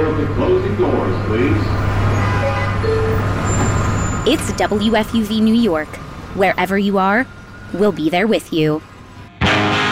of the closing doors, please. It's WFUV New York. Wherever you are, we'll be there with you.